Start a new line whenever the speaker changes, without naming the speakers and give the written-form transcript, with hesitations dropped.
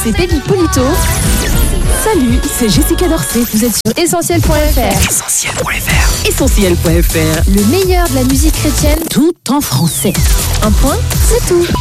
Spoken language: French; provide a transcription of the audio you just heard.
c'est Baby Polito. Salut, c'est Jessica Dorset. Vous êtes sur Essentiel.fr.
Essentiel.fr.
Essentiel.fr. Le meilleur de la musique chrétienne, tout en français. Un point, c'est tout.